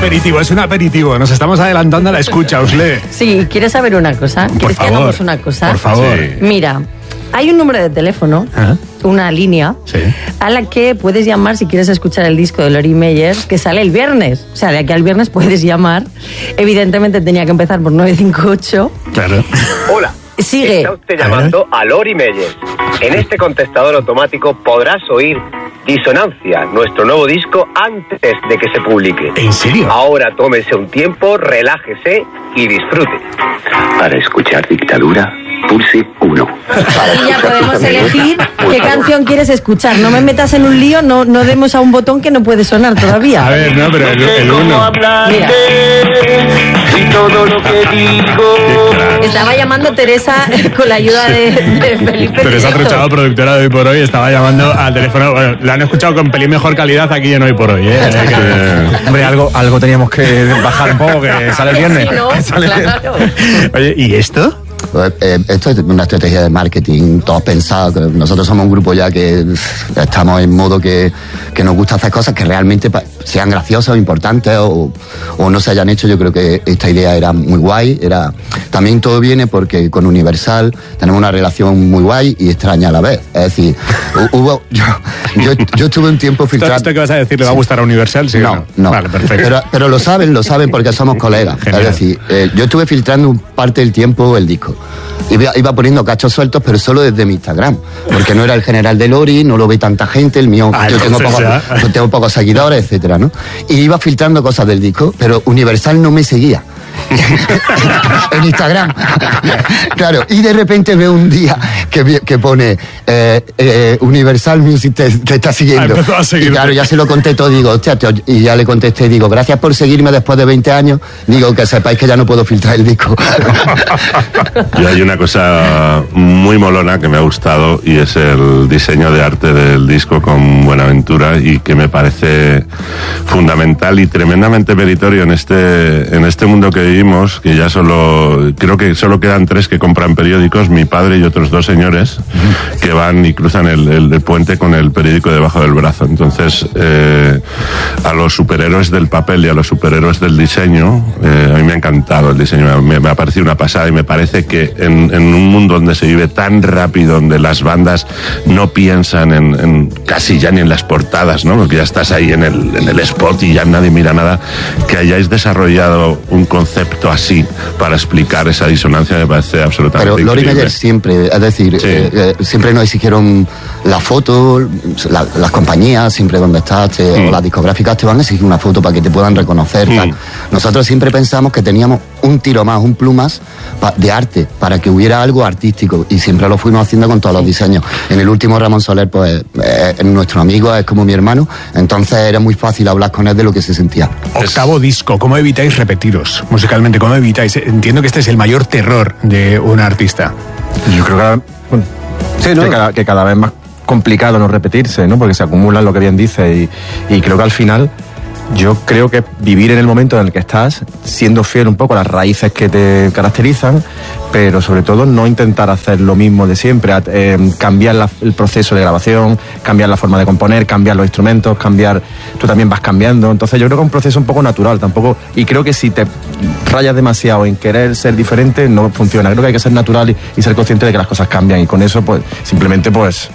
es un aperitivo. Nos estamos adelantando a la escucha, Usle. Sí, ¿quieres saber una cosa? ¿Quieres que hagamos una cosa? Por favor. Sí. Mira, hay un número de teléfono, una línea, a la que puedes llamar si quieres escuchar el disco de Lori Meyers, que sale el viernes. O sea, de aquí al viernes puedes llamar. Evidentemente tenía que empezar por 958. Claro. Hola. Sigue. Está usted llamando a Lori Meyers. En este contestador automático podrás oír Disonancia, nuestro nuevo disco, antes de que se publique. ¿En serio? Ahora tómese un tiempo, relájese y disfrute. Para escuchar Dictadura, pulse 1. Y ya podemos elegir qué canción quieres escuchar. No me metas en un lío, no demos a un botón que no puede sonar todavía. A ver, no, pero el 1. Mira. Si todo lo que digo... Estaba llamando Teresa con la ayuda de Felipe. Teresa Truchado, productora de Hoy por Hoy, estaba llamando al teléfono. Bueno, la han escuchado con pelín mejor calidad aquí en Hoy por Hoy, ¿eh? Hombre, algo teníamos que bajar un poco, que sale el viernes. Sí, ¿no? Claro. Oye, ¿y esto? Esto es una estrategia de marketing, todo pensado. Nosotros somos un grupo ya que estamos en modo que nos gusta hacer cosas que realmente sean graciosas o importantes o no se hayan hecho. Yo creo que esta idea era muy guay. También todo viene porque con Universal tenemos una relación muy guay y extraña a la vez. Es decir, yo estuve un tiempo filtrando. ¿Esto qué vas a decir? ¿Le va a gustar a Universal? ¿Sí No. Vale, perfecto. Pero lo saben porque somos colegas. Genial. Es decir, yo estuve filtrando parte del tiempo el disco. Iba poniendo cachos sueltos, pero solo desde mi Instagram, porque no era el general de Lori, no lo ve tanta gente, el mío, yo tengo pocos seguidores, etcétera, ¿no? Y iba filtrando cosas del disco, pero Universal no me seguía en Instagram. Claro, y de repente veo un día que pone Universal Music te está siguiendo. Empezó a seguirte. Y claro, ya se lo conté todo, digo, hostia, y ya le contesté, digo, gracias por seguirme después de 20 años, digo, que sepáis que ya no puedo filtrar el disco. Y hay una cosa muy molona que me ha gustado y es el diseño de arte del disco con Buenaventura, y que me parece fundamental y tremendamente meritorio en este mundo que vivimos, que ya creo que solo quedan 3 que compran periódicos, mi padre y otros 2 señores que van y cruzan el puente con el periódico debajo del brazo. Entonces, a los superhéroes del papel y a los superhéroes del diseño, a mí me ha encantado el diseño, me ha parecido una pasada, y me parece que en un mundo donde se vive tan rápido, donde las bandas no piensan en casi ya ni en las portadas, ¿no? Porque ya estás ahí en el spot y ya nadie mira nada, que hayáis desarrollado un concepto así para explicar esa disonancia me parece absolutamente Pero Lori increíble. Meyers siempre, es decir, siempre nos exigieron la foto, las compañías, siempre donde estás, o las discográficas te van a exigir una foto para que te puedan reconocer. Tal. Nosotros siempre pensamos que teníamos un tiro más, un plus más de arte, para que hubiera algo artístico, y siempre lo fuimos haciendo con todos los diseños. En el último, Ramón Soler, pues es nuestro amigo, es como mi hermano, entonces era muy fácil hablar con él de lo que se sentía. Octavo disco, ¿cómo evitáis repetiros musicalmente? ¿Cómo evitáis? Entiendo que este es el mayor terror de un artista. Yo creo que cada vez más complicado no repetirse, ¿no? Porque se acumulan, lo que bien dice, y creo que al final yo creo que vivir en el momento en el que estás, siendo fiel un poco a las raíces que te caracterizan, pero sobre todo no intentar hacer lo mismo de siempre, cambiar el proceso de grabación, cambiar la forma de componer, cambiar los instrumentos, tú también vas cambiando. Entonces yo creo que es un proceso un poco natural tampoco, y creo que si te rayas demasiado en querer ser diferente no funciona. Creo que hay que ser natural y ser consciente de que las cosas cambian, y con eso pues simplemente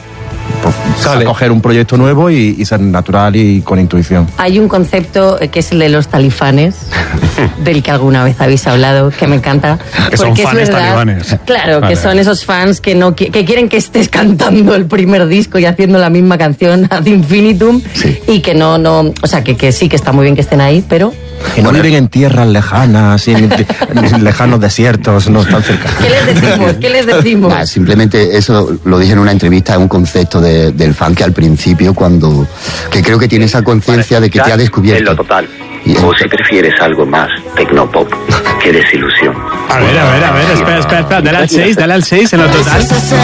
coger un proyecto nuevo y ser natural y con intuición. Hay un concepto que es el de los talifanes, del que alguna vez habéis hablado, que me encanta. Que son fans talibanes. Claro, vale, que son esos fans que quieren que estés cantando el primer disco y haciendo la misma canción ad infinitum, y que no, o sea, que sí, que está muy bien que estén ahí, pero que no viven en tierras lejanas, en lejanos desiertos, no están cerca. ¿Qué les decimos? Nah, simplemente eso lo dije en una entrevista, es un concepto del fan que al principio, que creo que tiene esa conciencia de que te ha descubierto. En lo total. O si prefieres algo más tecnopop, qué desilusión. A ver, espera, dale al 6 en lo total.